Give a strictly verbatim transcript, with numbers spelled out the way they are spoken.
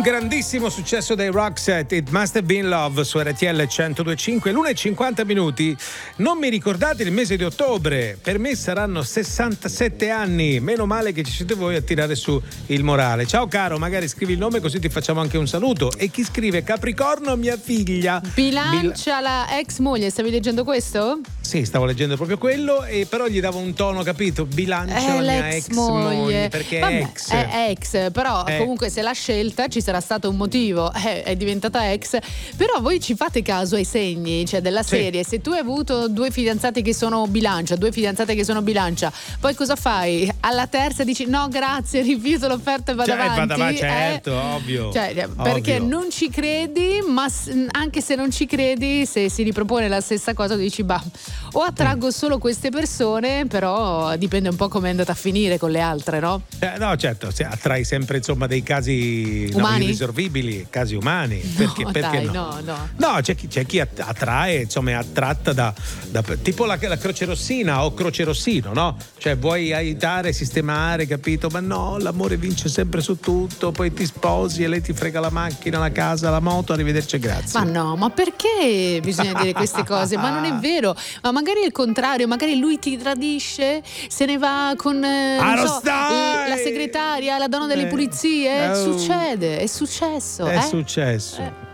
grandissimo successo dei Roxette, It Must Have Been Love su R T L centodue e cinque, l'una e cinquanta minuti. Non mi ricordate il mese di ottobre? Per me saranno sessantasette anni. Meno male che ci siete voi a tirare su il morale. Ciao caro, magari scrivi il nome così ti facciamo anche un saluto. E chi scrive? Capricorno, mia figlia. Bilancia Bil- la ex moglie, stavi leggendo questo? Sì, stavo leggendo proprio quello, e però gli davo un tono, capito? Bilancia eh, la mia ex moglie, moglie perché Vabbè, è ex. È ex, però eh. comunque se l'ha scelta ci sarà stato un motivo, eh, è diventata ex. Però voi ci fate caso ai segni, cioè della serie. Sì. Se tu hai avuto due fidanzati che sono bilancia, due fidanzate che sono bilancia, poi cosa fai? Alla terza dici no grazie, rifiuto l'offerta e vado cioè, avanti. Vada, va, certo, eh? ovvio. Cioè, perché ovvio. non ci credi, ma anche se non ci credi, se si ripropone la stessa cosa dici bah, o attraggo solo queste persone, però dipende un po' come è andata a finire con le altre, no? Eh, no, certo, attrai sempre insomma dei casi umani? No, irrisolvibili, casi umani. No, perché, dai, perché no? no, no. No, c'è chi, c'è chi attrae, insomma, è attratta da, da tipo la, la Croce Rossina o Croce Rossino, no? Cioè vuoi aiutare, sistemare, capito? Ma no, l'amore vince sempre su tutto, poi ti sposi e lei ti frega la macchina, la casa, la moto, arrivederci e grazie. Ma no, ma perché bisogna dire queste cose? Ma non è vero, ma magari è il contrario, magari lui ti tradisce, se ne va con eh, non so, la, la segretaria, la donna delle pulizie, eh, succede, è successo. È eh? successo. Eh.